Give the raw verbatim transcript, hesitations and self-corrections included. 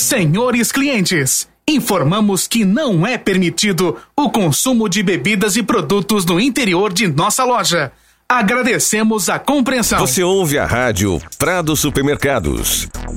Senhores clientes, informamos que não é permitido o consumo de bebidas e produtos no interior de nossa loja. Agradecemos a compreensão. Você ouve a rádio Prado Supermercados.